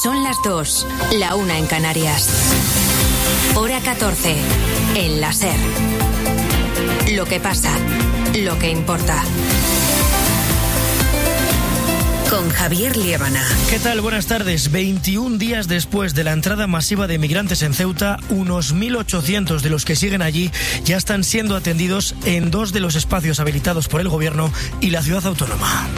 Son las 2, la 1 en Canarias. Hora 14, en la SER. Lo que pasa, lo que importa. Con Javier Liébana. ¿Qué tal? Buenas tardes. 21 días después de la entrada masiva de migrantes en Ceuta, unos 1.800 de los que siguen allí ya están siendo atendidos en 2 de los espacios habilitados por el Gobierno y la ciudad autónoma.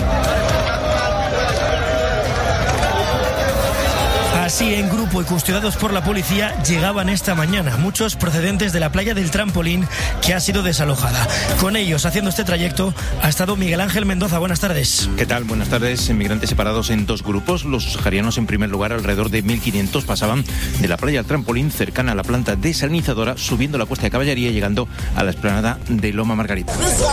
Así, en grupo y custodiados por la policía, llegaban esta mañana, muchos procedentes de la playa del Trampolín, que ha sido desalojada. Con ellos, haciendo este trayecto, ha estado Miguel Ángel Mendoza. Buenas tardes. ¿Qué tal? Buenas tardes. Migrantes separados en 2 grupos. Los saharianos, en primer lugar, alrededor de 1.500, pasaban de la playa del Trampolín, cercana a la planta desalinizadora, subiendo la Cuesta de Caballería y llegando a la explanada de Loma Margarita.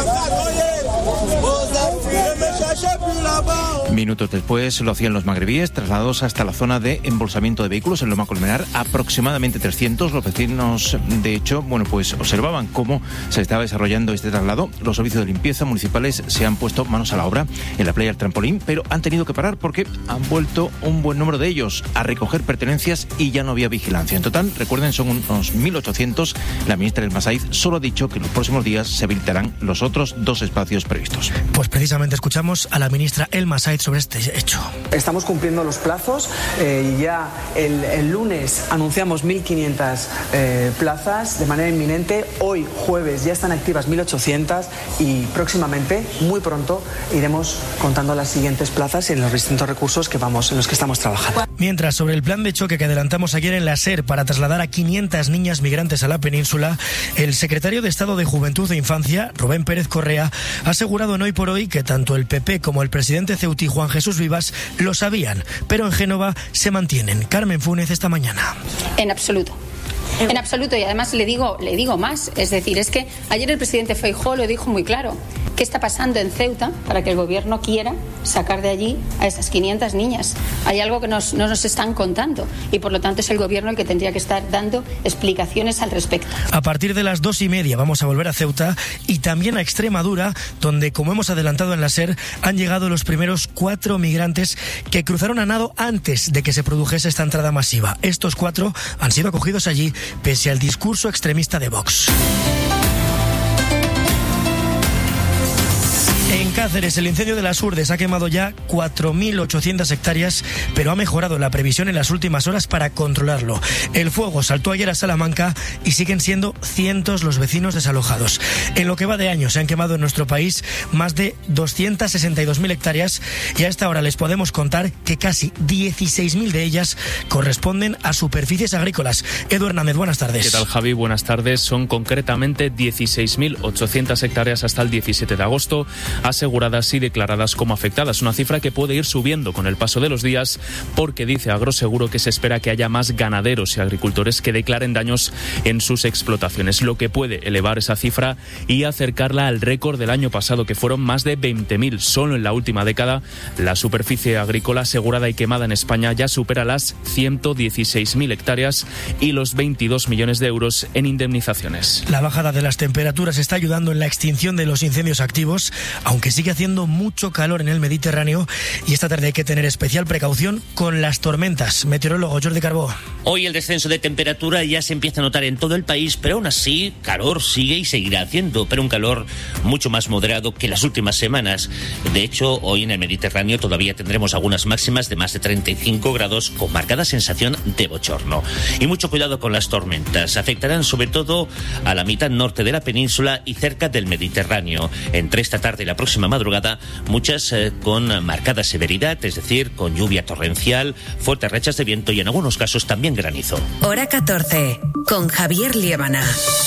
Minutos después lo hacían los magrebíes, trasladados hasta la zona de embolsamiento de vehículos en Loma Colmenar, aproximadamente 300. Los vecinos, de hecho, pues observaban cómo se estaba desarrollando este traslado. Los servicios de limpieza municipales se han puesto manos a la obra en la playa del Trampolín, pero han tenido que parar porque han vuelto un buen número de ellos a recoger pertenencias y ya no había vigilancia. En total, recuerden, son unos 1.800. La ministra Elma Said solo ha dicho que en los próximos días se habilitarán los otros 2 espacios previstos. Pues precisamente escuchamos a la ministra Elma Said sobre este hecho. Estamos cumpliendo los plazos. Ya el lunes anunciamos 1.500 plazas de manera inminente. Hoy, jueves, ya están activas 1.800 y próximamente, muy pronto, iremos contando las siguientes plazas en los distintos recursos en los que estamos trabajando. Mientras, sobre el plan de choque que adelantamos ayer en la SER para trasladar a 500 niñas migrantes a la península, el secretario de Estado de Juventud e Infancia, Rubén Pérez Correa, ha asegurado en Hoy por Hoy que tanto el PP como el presidente ceutí, Juan Jesús Vivas, lo sabían, pero en Génova se mantienen. Carmen Fúnez, esta mañana. En absoluto. En absoluto, y además le digo más, es decir, es que ayer el presidente Feijóo lo dijo muy claro. ¿Qué está pasando en Ceuta para que el gobierno quiera sacar de allí a esas 500 niñas? Hay algo que no nos están contando y por lo tanto es el gobierno el que tendría que estar dando explicaciones al respecto. A partir de las 2:30 vamos a volver a Ceuta y también a Extremadura, donde, como hemos adelantado en la SER, han llegado los primeros 4 migrantes que cruzaron a nado antes de que se produjese esta entrada masiva. Estos 4 han sido acogidos allí pese al discurso extremista de Vox. En Cáceres, el incendio de las Urdes ha quemado ya 4.800 hectáreas, pero ha mejorado la previsión en las últimas horas para controlarlo. El fuego saltó ayer a Salamanca y siguen siendo cientos los vecinos desalojados. En lo que va de año se han quemado en nuestro país más de 262.000 hectáreas y a esta hora les podemos contar que casi 16.000 de ellas corresponden a superficies agrícolas. Edu Hernández, buenas tardes. ¿Qué tal, Javi? Buenas tardes. Son concretamente 16.800 hectáreas hasta el 17 de agosto. Aseguradas y declaradas como afectadas, una cifra que puede ir subiendo con el paso de los días porque dice Agroseguro que se espera que haya más ganaderos y agricultores que declaren daños en sus explotaciones, lo que puede elevar esa cifra y acercarla al récord del año pasado, que fueron más de 20.000. Solo en la última década la superficie agrícola asegurada y quemada en España ya supera las 116.000 hectáreas y los 22 millones de euros en indemnizaciones. La bajada de las temperaturas está ayudando en la extinción de los incendios activos, aunque sigue haciendo mucho calor en el Mediterráneo y esta tarde hay que tener especial precaución con las tormentas. Meteorólogo Jordi Carbó. Hoy el descenso de temperatura ya se empieza a notar en todo el país, pero aún así calor sigue y seguirá haciendo, pero un calor mucho más moderado que las últimas semanas. De hecho, hoy en el Mediterráneo todavía tendremos algunas máximas de más de 35 grados con marcada sensación de bochorno. Y mucho cuidado con las tormentas. Afectarán sobre todo a la mitad norte de la península y cerca del Mediterráneo. Entre esta tarde y la próxima madrugada, muchas con marcada severidad, es decir, con lluvia torrencial, fuertes rachas de viento y en algunos casos también granizo. Hora 14, con Javier Liébana.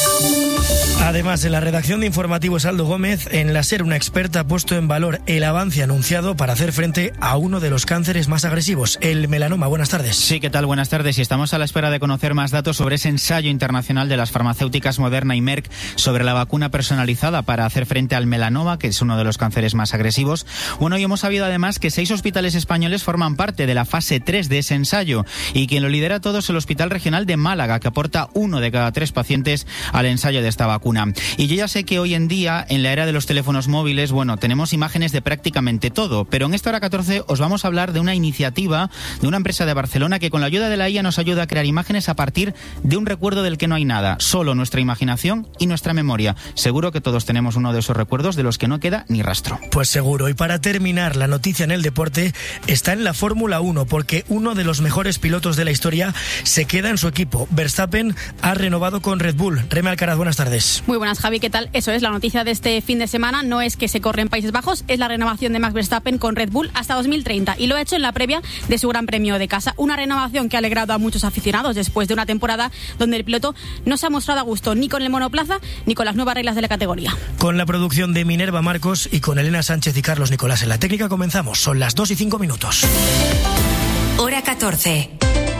Además, en la redacción de Informativos Aldo Gómez, en la SER una experta ha puesto en valor el avance anunciado para hacer frente a uno de los cánceres más agresivos, el melanoma. Buenas tardes. Sí, ¿qué tal? Buenas tardes. Y estamos a la espera de conocer más datos sobre ese ensayo internacional de las farmacéuticas Moderna y Merck sobre la vacuna personalizada para hacer frente al melanoma, que es uno de los cánceres más agresivos. Bueno, y hemos sabido además que 6 hospitales españoles forman parte de la fase 3 de ese ensayo y quien lo lidera todo es el Hospital Regional de Málaga, que aporta a 1 de cada 3 pacientes al ensayo de esta vacuna. Y yo ya sé que hoy en día, en la era de los teléfonos móviles, tenemos imágenes de prácticamente todo, pero en esta hora 14 os vamos a hablar de una iniciativa de una empresa de Barcelona que con la ayuda de la IA nos ayuda a crear imágenes a partir de un recuerdo del que no hay nada, solo nuestra imaginación y nuestra memoria. Seguro que todos tenemos uno de esos recuerdos de los que no queda ni rastro. Pues seguro. Y para terminar, la noticia en el deporte está en la Fórmula 1, porque uno de los mejores pilotos de la historia se queda en su equipo. Verstappen ha renovado con Red Bull. Reme Alcaraz, buenas tardes. Muy buenas, Javi, ¿qué tal? Eso es, la noticia de este fin de semana no es que se corre en Países Bajos, es la renovación de Max Verstappen con Red Bull hasta 2030, y lo ha hecho en la previa de su Gran Premio de casa. Una renovación que ha alegrado a muchos aficionados después de una temporada donde el piloto no se ha mostrado a gusto ni con el monoplaza ni con las nuevas reglas de la categoría. Con la producción de Minerva Marcos y con Elena Sánchez y Carlos Nicolás en la técnica comenzamos. Son las 2:05. Hora 14.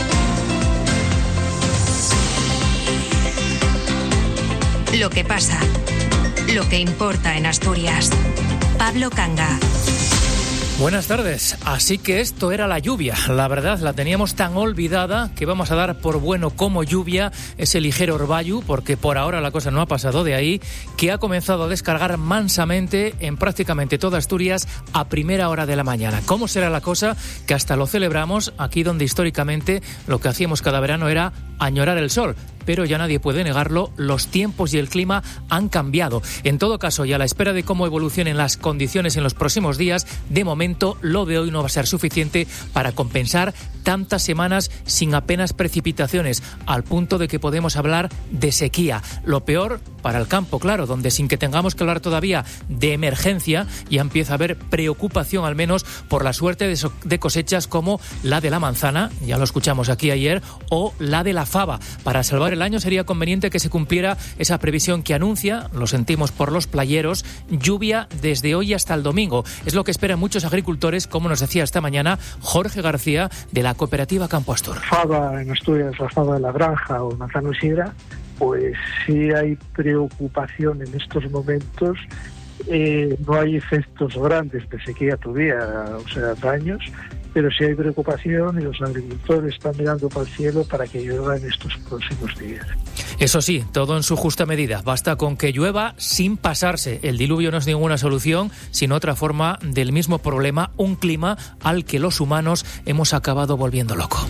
Lo que pasa, lo que importa en Asturias. Pablo Canga. Buenas tardes. Así que esto era la lluvia. La verdad, la teníamos tan olvidada que vamos a dar por bueno como lluvia ese ligero orvallo, porque por ahora la cosa no ha pasado de ahí, que ha comenzado a descargar mansamente en prácticamente toda Asturias a primera hora de la mañana. ¿Cómo será la cosa? Que hasta lo celebramos aquí donde históricamente lo que hacíamos cada verano era añorar el sol. Pero ya nadie puede negarlo, los tiempos y el clima han cambiado. En todo caso, y a la espera de cómo evolucionen las condiciones en los próximos días, de momento lo de hoy no va a ser suficiente para compensar tantas semanas sin apenas precipitaciones, al punto de que podemos hablar de sequía. Lo peor para el campo, claro, donde sin que tengamos que hablar todavía de emergencia, ya empieza a haber preocupación al menos por la suerte de cosechas como la de la manzana, ya lo escuchamos aquí ayer, o la de la faba. Para salvar el año sería conveniente que se cumpliera esa previsión que anuncia, lo sentimos por los playeros, lluvia desde hoy hasta el domingo. Es lo que esperan muchos agricultores, como nos decía esta mañana Jorge García de la cooperativa Campo Astur. Faba en Asturias, la faba de la granja o manzano y sidra, pues sí hay preocupación en estos momentos. No hay efectos grandes de sequía todavía, o sea, daños, pero sí hay preocupación y los agricultores están mirando para el cielo para que llueva en estos próximos días. Eso sí, todo en su justa medida. Basta con que llueva sin pasarse. El diluvio no es ninguna solución, sino otra forma del mismo problema, un clima al que los humanos hemos acabado volviendo loco.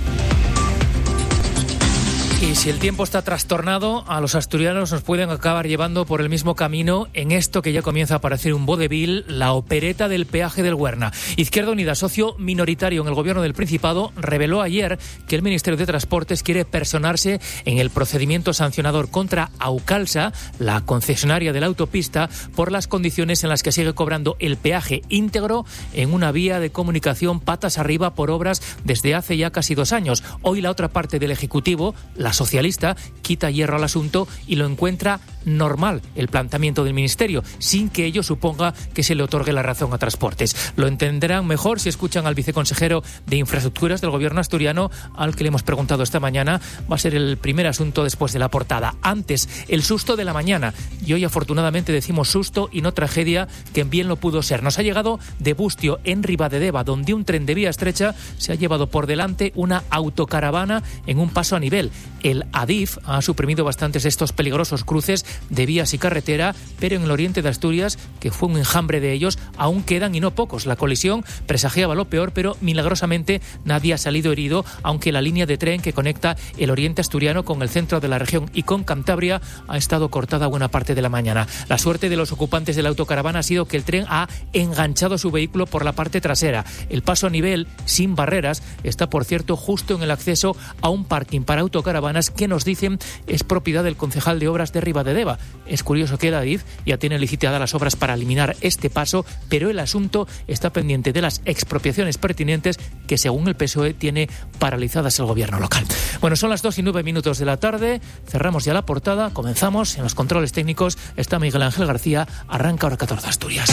Y si el tiempo está trastornado, a los asturianos nos pueden acabar llevando por el mismo camino en esto que ya comienza a parecer un vodevil, la opereta del peaje del Huerna. Izquierda Unida, socio minoritario en el gobierno del Principado, reveló ayer que el Ministerio de Transportes quiere personarse en el procedimiento sancionador contra Aucalsa, la concesionaria de la autopista, por las condiciones en las que sigue cobrando el peaje íntegro en una vía de comunicación patas arriba por obras desde hace ya casi 2 años. Hoy la otra parte del Ejecutivo, la socialista, quita hierro al asunto y lo encuentra normal el planteamiento del Ministerio, sin que ello suponga que se le otorgue la razón a Transportes. Lo entenderán mejor si escuchan al viceconsejero de Infraestructuras del Gobierno asturiano, al que le hemos preguntado esta mañana. Va a ser el primer asunto después de la portada. Antes, el susto de la mañana. Y hoy afortunadamente decimos susto y no tragedia, que bien lo pudo ser. Nos ha llegado de Bustio, en Ribadedeva, donde un tren de vía estrecha se ha llevado por delante una autocaravana en un paso a nivel. El Adif ha suprimido bastantes de estos peligrosos cruces de vías y carretera, pero en el oriente de Asturias, que fue un enjambre de ellos, aún quedan y no pocos. La colisión presagiaba lo peor, pero milagrosamente nadie ha salido herido, aunque la línea de tren que conecta el oriente asturiano con el centro de la región y con Cantabria ha estado cortada buena parte de la mañana. La suerte de los ocupantes de la autocaravana ha sido que el tren ha enganchado su vehículo por la parte trasera. El paso a nivel, sin barreras, está, por cierto, justo en el acceso a un parking para autocaravanas que nos dicen es propiedad del concejal de obras de Ribadedeva. Es curioso que el Adif ya tiene licitadas las obras para eliminar este paso, pero el asunto está pendiente de las expropiaciones pertinentes que, según el PSOE, tiene paralizadas el gobierno local. Bueno, son las 2:09 de la tarde, cerramos ya la portada, comenzamos. En los controles técnicos está Miguel Ángel García. Arranca Hora 14 Asturias.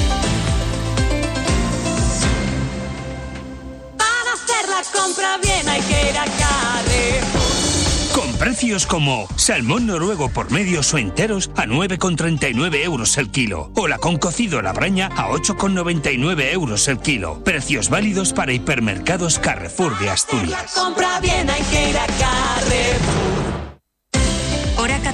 Para hacer la compra bien hay que ir a Carrefour. Con precios como salmón noruego por medios o enteros a 9,39 euros el kilo. O lacón cocido a la braña a 8,99 euros el kilo. Precios válidos para hipermercados Carrefour de Asturias. Compra bien, hay que ir a Carrefour.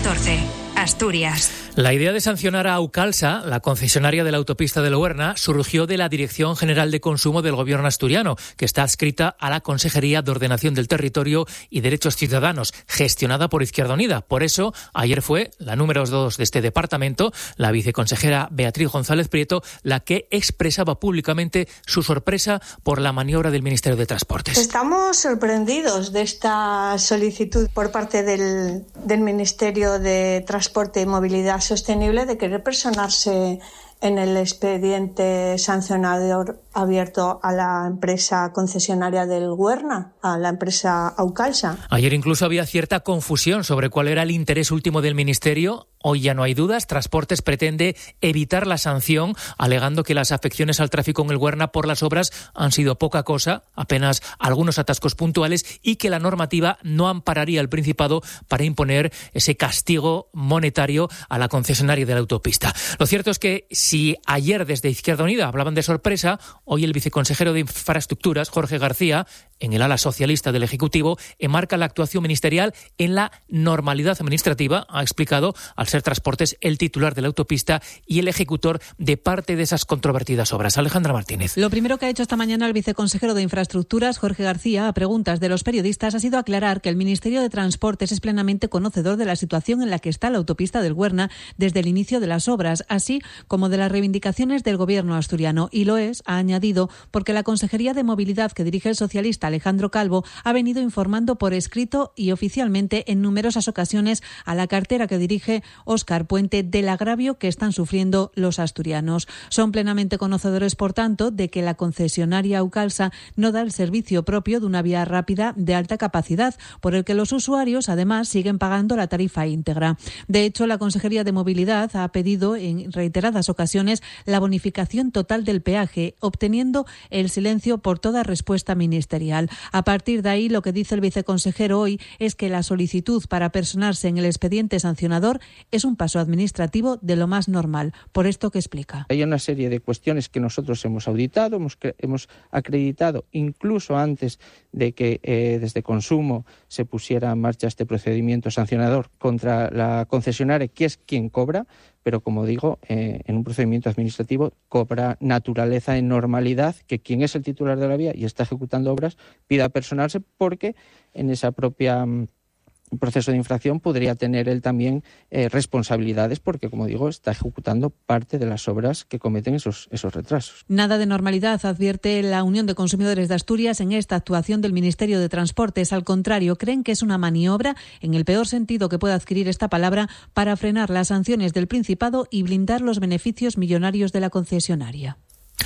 14. Asturias. La idea de sancionar a Aucalsa, la concesionaria de la autopista del Huerna, surgió de la Dirección General de Consumo del Gobierno asturiano, que está adscrita a la Consejería de Ordenación del Territorio y Derechos Ciudadanos, gestionada por Izquierda Unida. Por eso, ayer fue la número 2 de este departamento, la viceconsejera Beatriz González Prieto, la que expresaba públicamente su sorpresa por la maniobra del Ministerio de Transportes. Estamos sorprendidos de esta solicitud por parte del Ministerio de Transporte y Movilidad Sostenible de querer personarse en el expediente sancionador abierto a la empresa concesionaria del Huerna, a la empresa Aucalsa. Ayer incluso había cierta confusión sobre cuál era el interés último del Ministerio. Hoy ya no hay dudas. Transportes pretende evitar la sanción, alegando que las afecciones al tráfico en el Huerna por las obras han sido poca cosa, apenas algunos atascos puntuales, y que la normativa no ampararía al Principado para imponer ese castigo monetario a la concesionaria de la autopista. Lo cierto es que si ayer desde Izquierda Unida hablaban de sorpresa, hoy el viceconsejero de Infraestructuras, Jorge García, en el ala socialista del Ejecutivo, enmarca la actuación ministerial en la normalidad administrativa, ha explicado, al ser Transportes el titular de la autopista y el ejecutor de parte de esas controvertidas obras. Alejandra Martínez. Lo primero que ha hecho esta mañana el viceconsejero de Infraestructuras, Jorge García, a preguntas de los periodistas, ha sido aclarar que el Ministerio de Transportes es plenamente conocedor de la situación en la que está la autopista del Huerna desde el inicio de las obras, así como de las reivindicaciones del Gobierno asturiano. Y lo es, ha añadido, porque la Consejería de Movilidad que dirige el socialista Alejandro Calvo ha venido informando por escrito y oficialmente en numerosas ocasiones a la cartera que dirige Óscar Puente del agravio que están sufriendo los asturianos. Son plenamente conocedores, por tanto, de que la concesionaria Aucalsa no da el servicio propio de una vía rápida de alta capacidad, por el que los usuarios, además, siguen pagando la tarifa íntegra. De hecho, la Consejería de Movilidad ha pedido en reiteradas ocasiones la bonificación total del peaje, obteniendo el silencio por toda respuesta ministerial. A partir de ahí, lo que dice el viceconsejero hoy es que la solicitud para personarse en el expediente sancionador es un paso administrativo de lo más normal, por esto que explica. Hay una serie de cuestiones que nosotros hemos auditado, hemos acreditado incluso antes de que desde Consumo se pusiera en marcha este procedimiento sancionador contra la concesionaria, que es quien cobra, pero como digo, en un procedimiento administrativo cobra naturaleza en normalidad que quien es el titular de la vía y está ejecutando obras pida personarse, porque en esa propia proceso de infracción podría tener él también responsabilidades, porque, como digo, está ejecutando parte de las obras que cometen esos retrasos. Nada de normalidad, advierte la Unión de Consumidores de Asturias en esta actuación del Ministerio de Transportes. Al contrario, creen que es una maniobra, en el peor sentido que pueda adquirir esta palabra, para frenar las sanciones del Principado y blindar los beneficios millonarios de la concesionaria.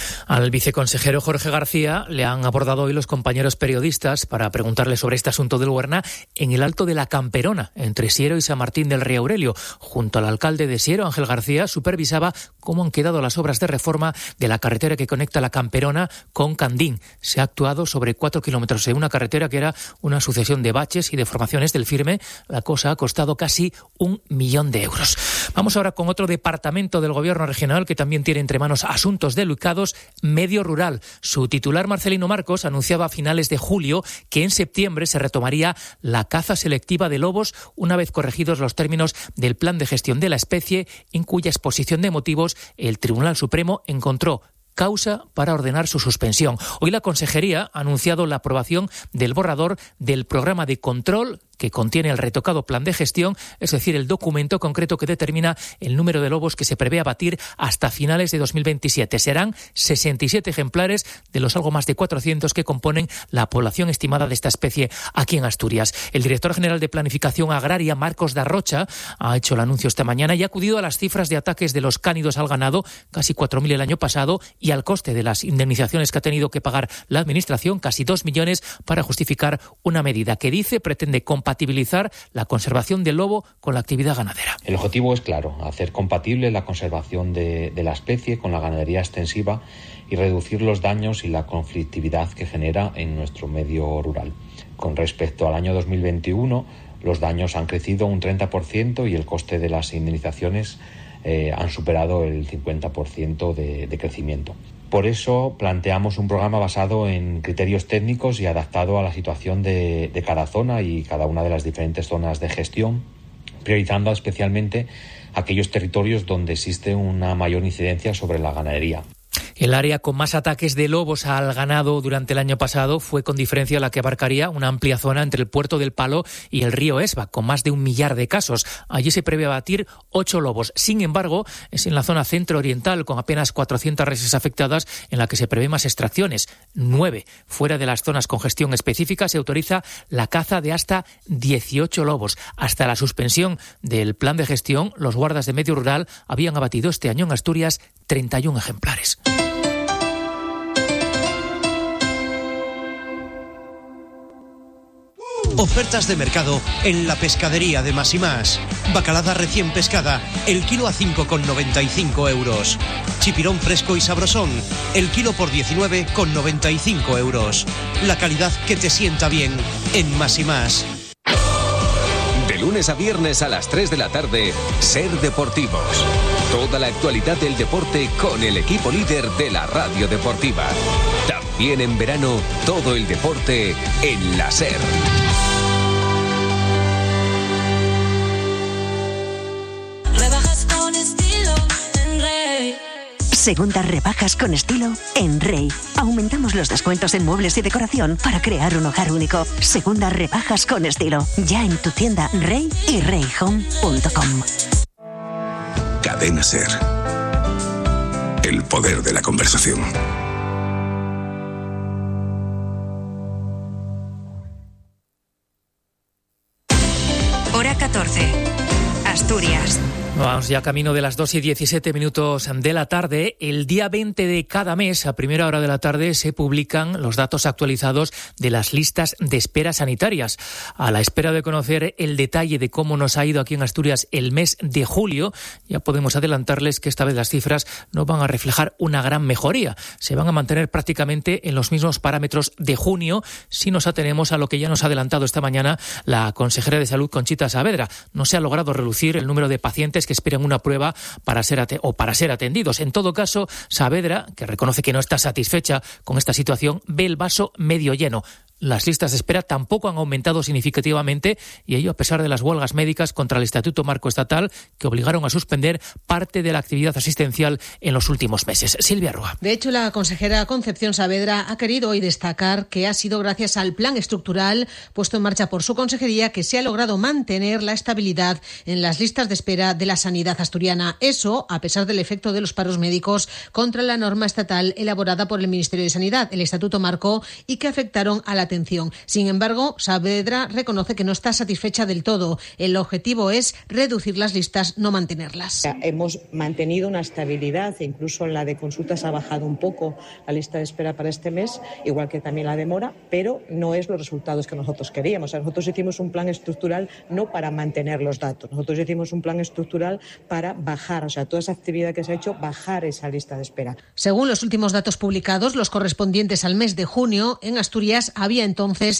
Al viceconsejero Jorge García le han abordado hoy los compañeros periodistas para preguntarle sobre este asunto del Huerna en el Alto de la Camperona, entre Siero y San Martín del Rey Aurelio. Junto al alcalde de Siero, Ángel García, supervisaba cómo han quedado las obras de reforma de la carretera que conecta la Camperona con Candín. Se ha actuado sobre 4 kilómetros de una carretera que era una sucesión de baches y deformaciones del firme. La cosa ha costado casi 1 millón de euros. Vamos ahora con otro departamento del Gobierno regional que también tiene entre manos asuntos delicados, Medio Rural. Su titular, Marcelino Marcos, anunciaba a finales de julio que en septiembre se retomaría la caza selectiva de lobos una vez corregidos los términos del plan de gestión de la especie, en cuya exposición de motivos el Tribunal Supremo encontró causa para ordenar su suspensión. Hoy la Consejería ha anunciado la aprobación del borrador del programa de control que contiene el retocado plan de gestión, es decir, el documento concreto que determina el número de lobos que se prevé abatir hasta finales de 2027. Serán 67 ejemplares de los algo más de 400 que componen la población estimada de esta especie aquí en Asturias. El director general de Planificación Agraria, Marcos da Rocha, ha hecho el anuncio esta mañana y ha acudido a las cifras de ataques de los cánidos al ganado, casi 4.000 el año pasado, y al coste de las indemnizaciones que ha tenido que pagar la Administración, casi 2 millones, para justificar una medida que dice pretende compatibilizar la conservación del lobo con la actividad ganadera. El objetivo es claro, hacer compatible la conservación de la especie con la ganadería extensiva y reducir los daños y la conflictividad que genera en nuestro medio rural. Con respecto al año 2021, los daños han crecido un 30% y el coste de las indemnizaciones han superado el 50% de crecimiento. Por eso planteamos un programa basado en criterios técnicos y adaptado a la situación de cada zona y cada una de las diferentes zonas de gestión, priorizando especialmente aquellos territorios donde existe una mayor incidencia sobre la ganadería. El área con más ataques de lobos al ganado durante el año pasado fue con diferencia la que abarcaría una amplia zona entre el puerto del Palo y el río Esba, con más de 1 millar de casos. Allí se prevé abatir 8 lobos. Sin embargo, es en la zona centro-oriental, con apenas 400 reses afectadas, en la que se prevé más extracciones, 9. Fuera de las zonas con gestión específica se autoriza la caza de hasta 18 lobos. Hasta la suspensión del plan de gestión, los guardas de medio rural habían abatido este año en Asturias 31 ejemplares. Ofertas de mercado en la pescadería de Más y Más. Bacalada recién pescada, el kilo a 5,95 euros. Chipirón fresco y sabrosón, el kilo por 19,95 euros. La calidad que te sienta bien en Más y Más. De lunes a viernes a las 3 de la tarde, Ser Deportivos. Toda la actualidad del deporte con el equipo líder de la radio deportiva. También en verano, todo el deporte en la Ser. Segundas rebajas con estilo en Rey. Aumentamos los descuentos en muebles y decoración para crear un hogar único. Segundas rebajas con estilo. Ya en tu tienda Rey y reyhome.com. Cadena Ser. El poder de la conversación. Hora 14. Asturias. Vamos ya camino de las 2:17 de la tarde. El día 20 de cada mes, a primera hora de la tarde, se publican los datos actualizados de las listas de espera sanitarias. A la espera de conocer el detalle de cómo nos ha ido aquí en Asturias el mes de julio, ya podemos adelantarles que esta vez las cifras no van a reflejar una gran mejoría. Se van a mantener prácticamente en los mismos parámetros de junio si nos atenemos a lo que ya nos ha adelantado esta mañana la consejera de Salud, Conchita Saavedra. No se ha logrado reducir el número de pacientes que esperan una prueba para ser atendidos. En todo caso, Saavedra, que reconoce que no está satisfecha con esta situación, ve el vaso medio lleno. Las listas de espera tampoco han aumentado significativamente, y ello a pesar de las huelgas médicas contra el Estatuto Marco Estatal, que obligaron a suspender parte de la actividad asistencial en los últimos meses. Silvia Rúa. De hecho, la consejera Concepción Saavedra ha querido hoy destacar que ha sido gracias al plan estructural puesto en marcha por su consejería que se ha logrado mantener la estabilidad en las listas de espera de la sanidad asturiana. Eso, a pesar del efecto de los paros médicos contra la norma estatal elaborada por el Ministerio de Sanidad, el Estatuto Marco, y que afectaron a la atención. Sin embargo, Saavedra reconoce que no está satisfecha del todo. El objetivo es reducir las listas, no mantenerlas. Hemos mantenido una estabilidad, incluso en la de consultas ha bajado un poco la lista de espera para este mes, igual que también la demora, pero no es los resultados que nosotros queríamos. Nosotros hicimos un plan estructural no para mantener los datos, nosotros hicimos un plan estructural para bajar, toda esa actividad que se ha hecho, bajar esa lista de espera. Según los últimos datos publicados, los correspondientes al mes de junio, en Asturias había entonces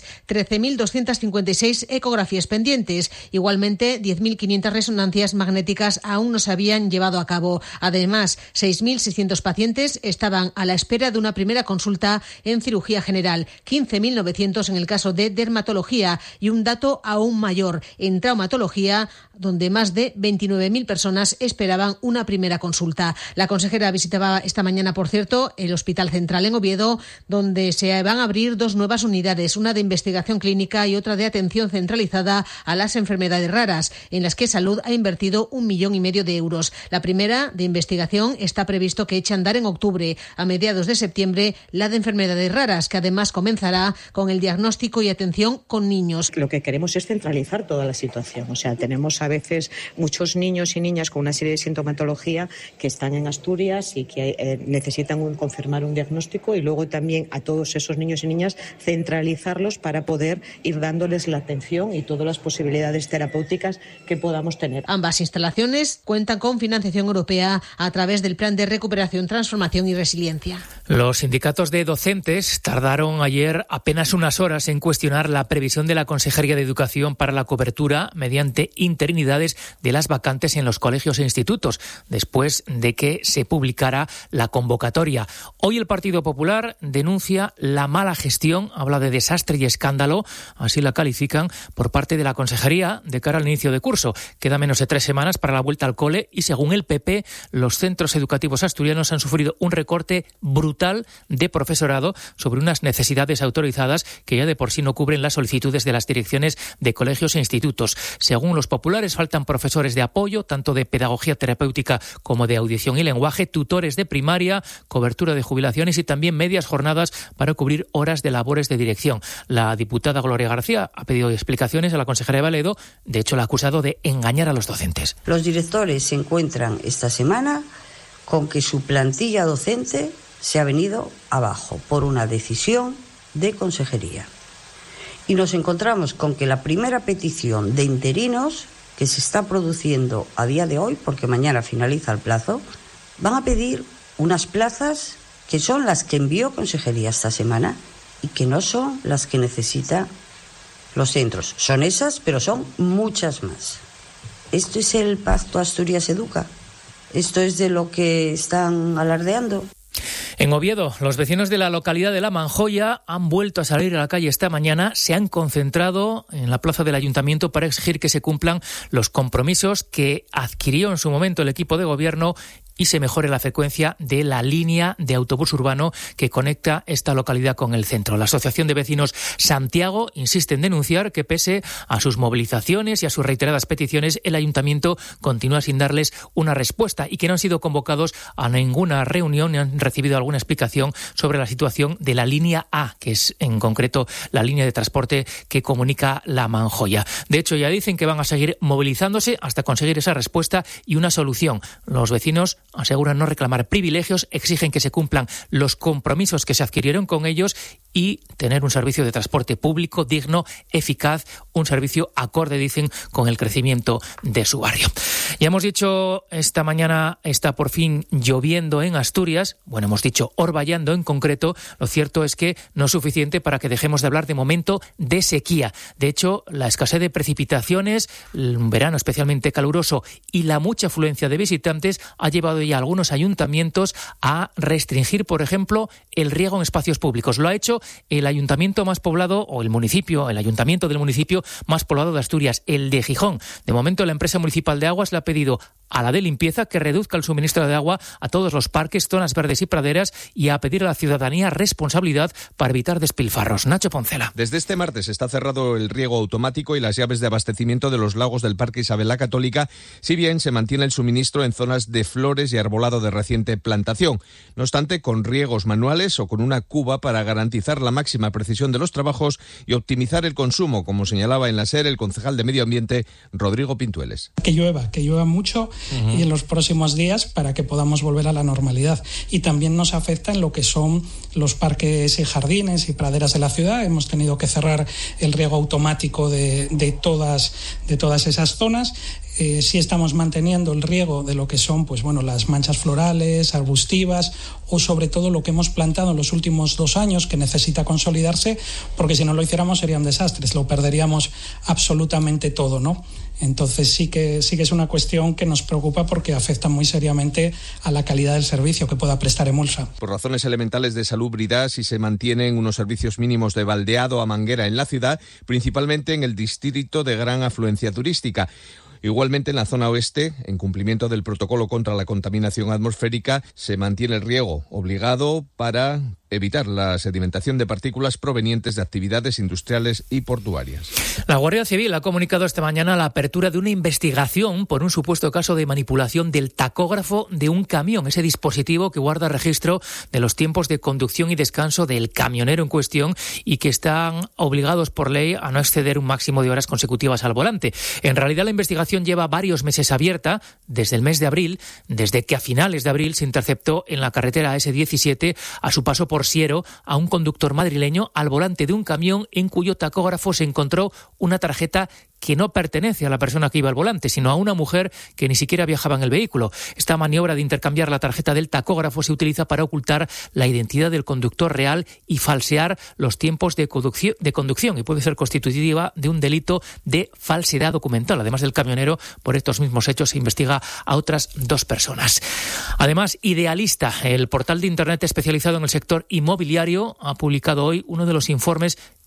13.256 ecografías pendientes. Igualmente, 10.500 resonancias magnéticas aún no se habían llevado a cabo. Además, 6.600 pacientes estaban a la espera de una primera consulta en cirugía general, 15.900 en el caso de dermatología y un dato aún mayor en traumatología, donde más de 29.000 personas esperaban una primera consulta. La consejera visitaba esta mañana, por cierto, el Hospital Central en Oviedo, donde se van a abrir 2 nuevas unidades, una de investigación clínica y otra de atención centralizada a las enfermedades raras, en las que Salud ha invertido 1,5 millones de euros. La primera, de investigación, está previsto que eche a andar en octubre. A mediados de septiembre, la de enfermedades raras, que además comenzará con el diagnóstico y atención con niños. Lo que queremos es centralizar toda la situación. Tenemos a veces muchos niños y niñas con una serie de sintomatología que están en Asturias y que necesitan confirmar un diagnóstico, y luego también a todos esos niños y niñas centralizarlos para poder ir dándoles la atención y todas las posibilidades terapéuticas que podamos tener. Ambas instalaciones cuentan con financiación europea a través del Plan de Recuperación, Transformación y Resiliencia. Los sindicatos de docentes tardaron ayer apenas unas horas en cuestionar la previsión de la Consejería de Educación para la cobertura mediante interinidades de las vacantes en los colegios e institutos, después de que se publicara la convocatoria. Hoy el Partido Popular denuncia la mala gestión, habla de de desastre y escándalo, así la califican, por parte de la Consejería de cara al inicio de curso. Queda menos de 3 semanas para la vuelta al cole y, según el PP, los centros educativos asturianos han sufrido un recorte brutal de profesorado sobre unas necesidades autorizadas que ya de por sí no cubren las solicitudes de las direcciones de colegios e institutos. Según los populares, faltan profesores de apoyo, tanto de pedagogía terapéutica como de audición y lenguaje, tutores de primaria, cobertura de jubilaciones y también medias jornadas para cubrir horas de labores de dirección. La diputada Gloria García ha pedido explicaciones a la consejera de Valedo. De hecho, la ha acusado de engañar a los docentes. Los directores se encuentran esta semana con que su plantilla docente se ha venido abajo por una decisión de consejería. Y nos encontramos con que la primera petición de interinos que se está produciendo a día de hoy, porque mañana finaliza el plazo, van a pedir unas plazas que son las que envió consejería esta semana y que no son las que necesitan los centros. Son esas, pero son muchas más. ¿Esto es el Pacto Asturias Educa? ¿Esto es de lo que están alardeando? En Oviedo, los vecinos de la localidad de La Manjoya han vuelto a salir a la calle esta mañana. Se han concentrado en la plaza del ayuntamiento para exigir que se cumplan los compromisos que adquirió en su momento el equipo de gobierno y se mejore la frecuencia de la línea de autobús urbano que conecta esta localidad con el centro. La Asociación de Vecinos Santiago insiste en denunciar que, pese a sus movilizaciones y a sus reiteradas peticiones, el ayuntamiento continúa sin darles una respuesta y que no han sido convocados a ninguna reunión ni han recibido alguna explicación sobre la situación de la línea A, que es en concreto la línea de transporte que comunica La Manjoya. De hecho, ya dicen que van a seguir movilizándose hasta conseguir esa respuesta y una solución. Los vecinos aseguran no reclamar privilegios, exigen que se cumplan los compromisos que se adquirieron con ellos y tener un servicio de transporte público digno, eficaz, un servicio acorde, dicen, con el crecimiento de su barrio. Ya hemos dicho, esta mañana está por fin lloviendo en Asturias, bueno, hemos dicho orvallando en concreto. Lo cierto es que no es suficiente para que dejemos de hablar de momento de sequía. De hecho, la escasez de precipitaciones, un verano especialmente caluroso y la mucha afluencia de visitantes ha llevado ya a algunos ayuntamientos a restringir, por ejemplo, el riego en espacios públicos. Lo ha hecho el ayuntamiento más poblado, o el ayuntamiento del municipio más poblado de Asturias, el de Gijón. De momento, la empresa municipal de aguas le ha pedido a la de limpieza que reduzca el suministro de agua a todos los parques, zonas verdes y praderas, y a pedir a la ciudadanía responsabilidad para evitar despilfarros. Nacho Poncela. Desde este martes está cerrado el riego automático y las llaves de abastecimiento de los lagos del Parque Isabel la Católica, si bien se mantiene el suministro en zonas de flores y arbolado de reciente plantación. No obstante, con riegos manuales o con una cuba para garantizar la máxima precisión de los trabajos y optimizar el consumo, como señalaba en la SER el concejal de Medio Ambiente, Rodrigo Pintueles. Que llueva mucho y en los próximos días para que podamos volver a la normalidad. Y también nos afecta en lo que son los parques y jardines y praderas de la ciudad. Hemos tenido que cerrar el riego automático de todas esas zonas. Sí estamos manteniendo el riego de lo que son las manchas florales, arbustivas o sobre todo lo que hemos plantado en los últimos 2 años, que necesita consolidarse, porque si no lo hiciéramos serían desastres, lo perderíamos absolutamente todo, ¿no? Entonces sí que es una cuestión que nos preocupa porque afecta muy seriamente a la calidad del servicio que pueda prestar Emulsa. Por razones elementales de salubridad, si se mantienen unos servicios mínimos de baldeado a manguera en la ciudad, principalmente en el distrito de gran afluencia turística. Igualmente, en la zona oeste, en cumplimiento del protocolo contra la contaminación atmosférica, se mantiene el riego obligado para evitar la sedimentación de partículas provenientes de actividades industriales y portuarias. La Guardia Civil ha comunicado esta mañana la apertura de una investigación por un supuesto caso de manipulación del tacógrafo de un camión, ese dispositivo que guarda registro de los tiempos de conducción y descanso del camionero en cuestión y que están obligados por ley a no exceder un máximo de horas consecutivas al volante. En realidad, la investigación lleva varios meses abierta, desde el mes de abril, desde que a finales de abril se interceptó en la carretera S17 a su paso por Siero a un conductor madrileño al volante de un camión en cuyo tacógrafo se encontró una tarjeta que no pertenece a la persona que iba al volante, sino a una mujer que ni siquiera viajaba en el vehículo. Esta maniobra de intercambiar la tarjeta del tacógrafo se utiliza para ocultar la identidad del conductor real y falsear los tiempos de conducción y puede ser constitutiva de un delito de falsedad documental. Además del camionero, por estos mismos hechos se investiga a otras 2 personas. Además, Idealista, el portal de Internet especializado en el sector inmobiliario, ha publicado hoy uno de los informes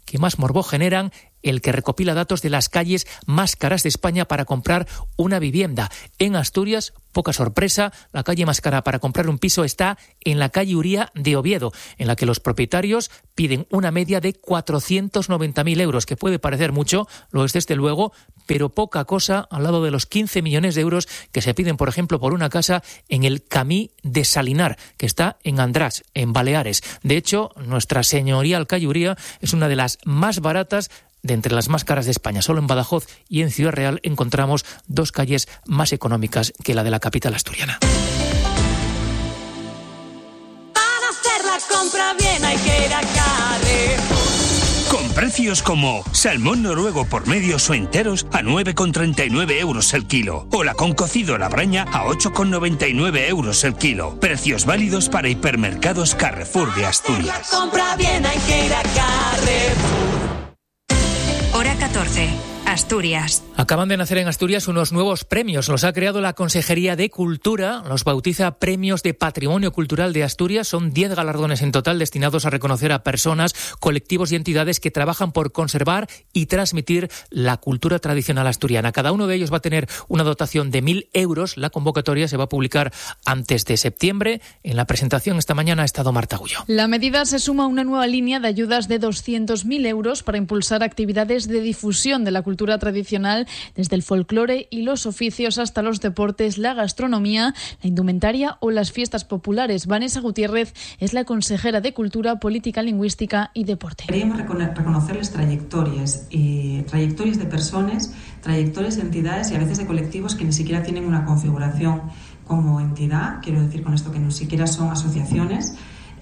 que más morbo generan, el que recopila datos de las calles más caras de España para comprar una vivienda. En Asturias, poca sorpresa, la calle más cara para comprar un piso está en la calle Uría de Oviedo, en la que los propietarios piden una media de 490.000 euros, que puede parecer mucho, lo es desde luego, pero poca cosa al lado de los 15 millones de euros que se piden, por ejemplo, por una casa en el Camí de Salinar, que está en András, en Baleares. De hecho, nuestra señorial calle Uría es una de las más baratas de entre las más caras de España. Solo en Badajoz y en Ciudad Real encontramos dos calles más económicas que la de la capital asturiana. Para hacer la compra bien hay que ir a Carrefour. Con precios como salmón noruego por medios o enteros a 9,39 euros el kilo. O la con cocido a la braña a 8,99 euros el kilo. Precios válidos para hipermercados Carrefour de Asturias. La compra bien hay que ir a Carrefour. Hora 14. Asturias. Acaban de nacer en Asturias unos nuevos premios. Los ha creado la Consejería de Cultura. Los bautiza Premios de Patrimonio Cultural de Asturias. Son 10 galardones en total destinados a reconocer a personas, colectivos y entidades que trabajan por conservar y transmitir la cultura tradicional asturiana. Cada uno de ellos va a tener una dotación de 1.000 euros. La convocatoria se va a publicar antes de septiembre. En la presentación esta mañana ha estado Marta Gullo. La medida se suma a una nueva línea de ayudas de 200.000 euros para impulsar actividades de difusión de la cultura tradicional, desde el folclore y los oficios hasta los deportes, la gastronomía, la indumentaria o las fiestas populares. Vanessa Gutiérrez es la consejera de Cultura, Política Lingüística y Deporte. Queríamos reconocerles trayectorias de personas, trayectorias de entidades y a veces de colectivos que ni siquiera tienen una configuración como entidad. Quiero decir con esto que ni siquiera son asociaciones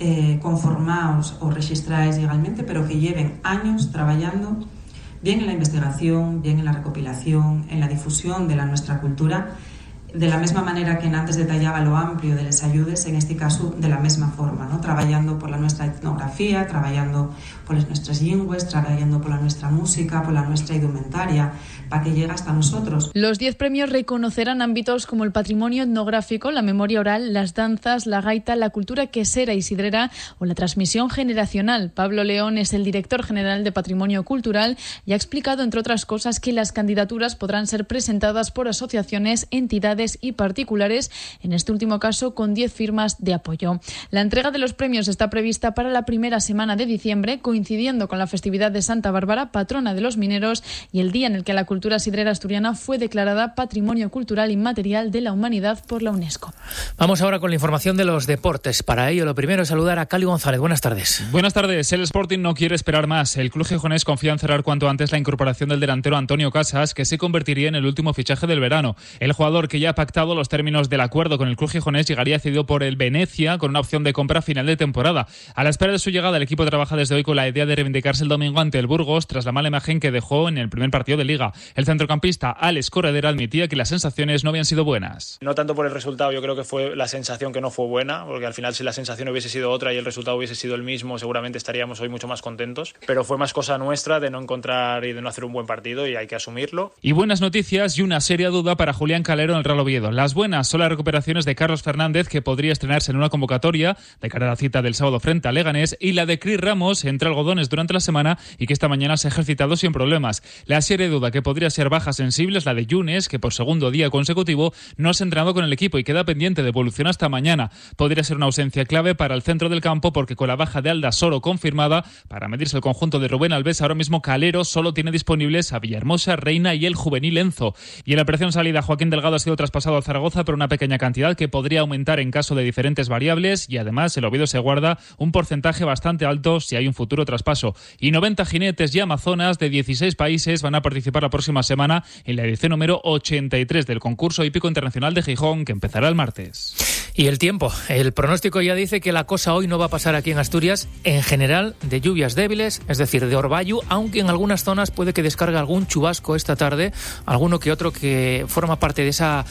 conformados o registrados legalmente, pero que lleven años trabajando bien en la investigación, bien en la recopilación, en la difusión de nuestra cultura, de la misma manera que antes detallaba lo amplio de las ayudas, en este caso de la misma forma, ¿no? Trabajando por la nuestra etnografía, trabajando por las nuestras lenguas, trabajando por la nuestra música, por la nuestra indumentaria, para que llegue hasta nosotros. Los 10 premios reconocerán ámbitos como el patrimonio etnográfico, la memoria oral, las danzas, la gaita, la cultura quesera y sidrera o la transmisión generacional. Pablo León es el director general de Patrimonio Cultural y ha explicado, entre otras cosas, que las candidaturas podrán ser presentadas por asociaciones, entidades y particulares, en este último caso con 10 firmas de apoyo. La entrega de los premios está prevista para la primera semana de diciembre, coincidiendo con la festividad de Santa Bárbara, patrona de los mineros, y el día en el que la cultura sidrera asturiana fue declarada Patrimonio Cultural Inmaterial de la Humanidad por la UNESCO. Vamos ahora con la información de los deportes. Para ello, lo primero es saludar a Cali González. Buenas tardes. Buenas tardes. El Sporting no quiere esperar más. El club gijonés confía en cerrar cuanto antes la incorporación del delantero Antonio Casas, que se convertiría en el último fichaje del verano. El jugador, que ya ha pactado los términos del acuerdo con el club gijonés, llegaría cedido por el Venecia con una opción de compra a final de temporada. A la espera de su llegada, el equipo trabaja desde hoy con la idea de reivindicarse el domingo ante el Burgos tras la mala imagen que dejó en el primer partido de Liga. El centrocampista Alex Corredera admitía que las sensaciones no habían sido buenas. No tanto por el resultado, yo creo que fue la sensación que no fue buena, porque al final si la sensación hubiese sido otra y el resultado hubiese sido el mismo, seguramente estaríamos hoy mucho más contentos. Pero fue más cosa nuestra de no encontrar y de no hacer un buen partido, y hay que asumirlo. Y buenas noticias y una seria duda para Julián Calero en el Real Oviedo. Las buenas son las recuperaciones de Carlos Fernández, que podría estrenarse en una convocatoria de cara a la cita del sábado frente a Leganés, y la de Cris Ramos, entre algodones durante la semana y que esta mañana se ha ejercitado sin problemas. La seria duda que podría ser baja sensible es la de Yunes, que por segundo día consecutivo no se ha entrenado con el equipo y queda pendiente de evolución hasta mañana. Podría ser una ausencia clave para el centro del campo, porque con la baja de Aldasoro confirmada para medirse el conjunto de Rubén Alves, ahora mismo Calero solo tiene disponibles a Villahermosa, Reina y el juvenil Enzo. Y en la operación salida, Joaquín Delgado ha sido traspasado al Zaragoza por una pequeña cantidad que podría aumentar en caso de diferentes variables, y además el Oviedo se guarda un porcentaje bastante alto si hay un futuro traspaso. Y 90 jinetes y amazonas de 16 países van a participar la próxima semana en la edición número 83 del concurso hípico internacional de Gijón, que empezará el martes. Y el tiempo. El pronóstico ya dice que la cosa hoy no va a pasar aquí en Asturias, en general, de lluvias débiles, es decir, de orvallo, aunque en algunas zonas puede que descargue algún chubasco esta tarde, alguno que otro que forma parte de esa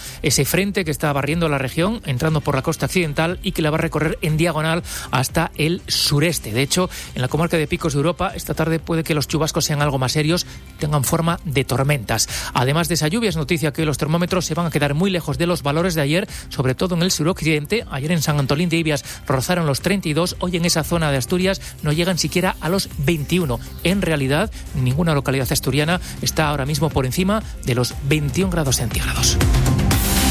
ese frente que está barriendo la región, entrando por la costa occidental y que la va a recorrer en diagonal hasta el sureste. De hecho, en la comarca de Picos de Europa, esta tarde puede que los chubascos sean algo más serios, tengan forma de tormentas. Además de esa lluvia, es noticia que los termómetros se van a quedar muy lejos de los valores de ayer, sobre todo en el suroccidente. Ayer en San Antolín de Ibias rozaron los 32, hoy en esa zona de Asturias no llegan siquiera a los 21. En realidad, ninguna localidad asturiana está ahora mismo por encima de los 21 grados centígrados.